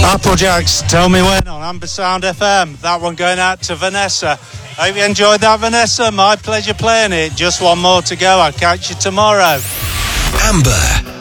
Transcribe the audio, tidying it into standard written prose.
Applejacks, Tell Me When on Amber Sound FM. That one going out to Vanessa. Hope you enjoyed that, Vanessa. My pleasure playing it. Just one more to go. I'll catch you tomorrow. Amber.